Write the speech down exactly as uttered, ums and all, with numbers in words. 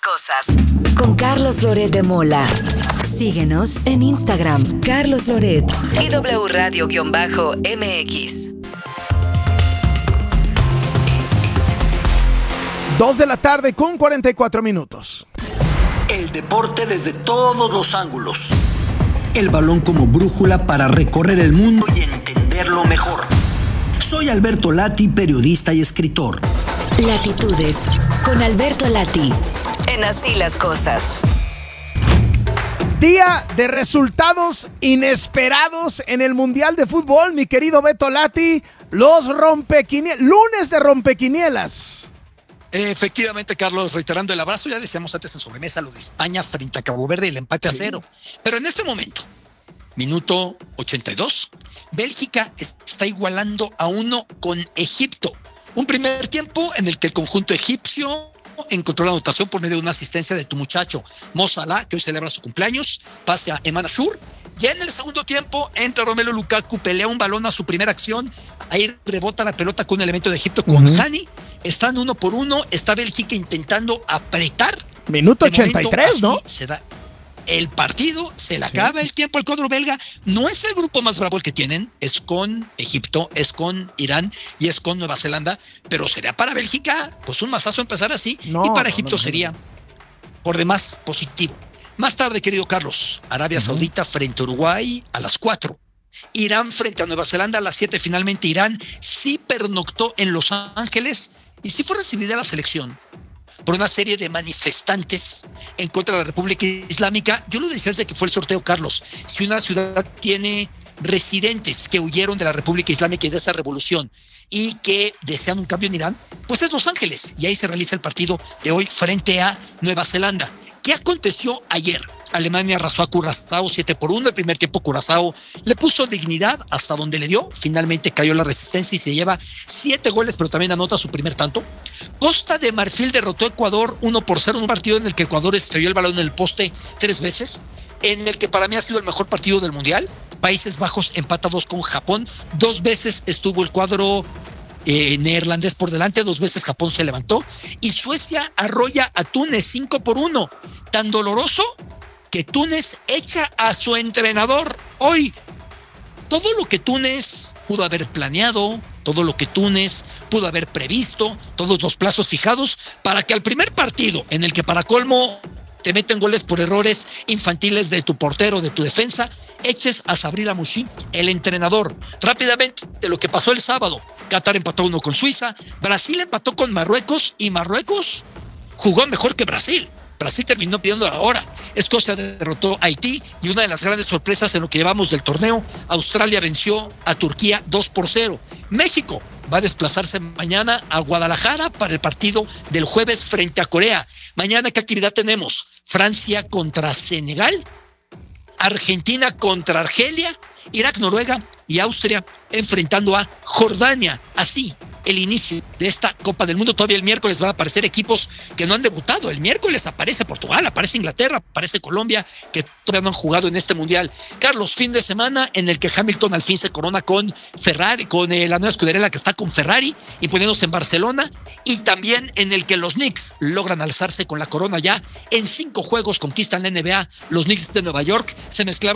cosas. Con Carlos Loret de Mola. Síguenos en Instagram, Carlos Loret y W Radio-M X. Dos de la tarde con cuarenta y cuatro minutos. El deporte desde todos los ángulos. El balón como brújula para recorrer el mundo y entenderlo mejor. Soy Alberto Lati, periodista y escritor. Latitudes con Alberto Lati. En Así las Cosas. Día de resultados inesperados en el Mundial de Fútbol, mi querido Beto Lati. Los rompequinielas, lunes de rompequinielas. Efectivamente, Carlos, reiterando el abrazo, ya decíamos antes en sobremesa lo de España frente a Cabo Verde y el empate a cero. Pero en este momento, minuto ochenta y dos, Bélgica está igualando a uno con Egipto. Un primer tiempo en el que el conjunto egipcio encontró la anotación por medio de una asistencia de tu muchacho Mo Salah, que hoy celebra su cumpleaños, pase a Eman Ashur. Ya en el segundo tiempo entra Romelu Lukaku, pelea un balón a su primera acción, ahí rebota la pelota con un elemento de Egipto con uh-huh. Hani. Están uno por uno, está Bélgica intentando apretar. Minuto ochenta y tres, ¿no? Se da el partido, se le acaba sí. el tiempo al cuadro belga. No es el grupo más bravo el que tienen, es con Egipto, es con Irán y es con Nueva Zelanda, pero sería para Bélgica pues un mazazo empezar así, no, y para Egipto no, no, no. sería por demás positivo. Más tarde, querido Carlos, Arabia uh-huh. Saudita frente a Uruguay a las cuatro. Irán frente a Nueva Zelanda a las siete. Finalmente Irán sí pernoctó en Los Ángeles y sí fue recibida la selección por una serie de manifestantes en contra de la República Islámica. Yo lo decía desde que fue el sorteo, Carlos. Si una ciudad tiene residentes que huyeron de la República Islámica y de esa revolución y que desean un cambio en Irán, pues es Los Ángeles. Y ahí se realiza el partido de hoy frente a Nueva Zelanda. ¿Qué aconteció ayer? Alemania arrasó a Curazao siete por uno. El primer tiempo Curazao le puso dignidad hasta donde le dio. Finalmente cayó la resistencia y se lleva siete goles, pero también anota su primer tanto. Costa de Marfil derrotó a Ecuador uno por cero, un partido en el que Ecuador estrelló el balón en el poste tres veces, en el que para mí ha sido el mejor partido del Mundial. Países Bajos empata dos con Japón. Dos veces estuvo el cuadro eh, neerlandés por delante, dos veces Japón se levantó. Y Suecia arrolla a Túnez cinco por uno. Tan doloroso que Túnez echa a su entrenador hoy. Todo lo que Túnez pudo haber planeado, todo lo que Túnez pudo haber previsto, todos los plazos fijados, para que al primer partido, en el que para colmo te meten goles por errores infantiles de tu portero, de tu defensa, eches a Sabri Lamouchi, el entrenador. Rápidamente, de lo que pasó el sábado, Qatar empató uno con Suiza, Brasil empató con Marruecos y Marruecos jugó mejor que Brasil. Brasil terminó pidiendo la hora. Escocia derrotó a Haití y una de las grandes sorpresas en lo que llevamos del torneo, Australia venció a Turquía dos por cero. México va a desplazarse mañana a Guadalajara para el partido del jueves frente a Corea. Mañana, ¿qué actividad tenemos? Francia contra Senegal, Argentina contra Argelia, Irak, Noruega y Austria enfrentando a Jordania. Así el inicio de esta Copa del Mundo. Todavía el miércoles van a aparecer equipos que no han debutado. El miércoles aparece Portugal, aparece Inglaterra, aparece Colombia, que todavía no han jugado en este Mundial. Carlos, fin de semana en el que Hamilton al fin se corona con Ferrari, con eh, la nueva escudería la que está con Ferrari y poniéndose en Barcelona, y también en el que los Knicks logran alzarse con la corona ya. En cinco juegos conquistan la N B A. Los Knicks de Nueva York se mezclaban